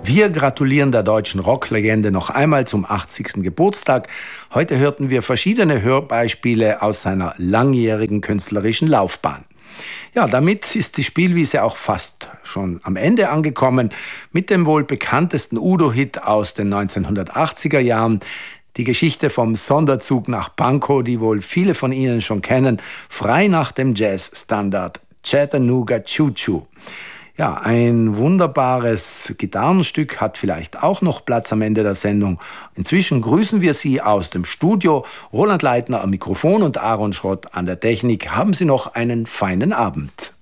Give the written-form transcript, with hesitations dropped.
Wir gratulieren der deutschen Rocklegende noch einmal zum 80. Geburtstag. Heute hörten wir verschiedene Hörbeispiele aus seiner langjährigen künstlerischen Laufbahn. Ja, damit ist die Spielwiese auch fast schon am Ende angekommen. Mit dem wohl bekanntesten Udo-Hit aus den 1980er Jahren. Die Geschichte vom Sonderzug nach Pankow, die wohl viele von Ihnen schon kennen. Frei nach dem Jazz-Standard Chattanooga Choo Choo. Ja, ein wunderbares Gitarrenstück hat vielleicht auch noch Platz am Ende der Sendung. Inzwischen grüßen wir Sie aus dem Studio. Roland Leitner am Mikrofon und Aaron Schrott an der Technik. Haben Sie noch einen feinen Abend.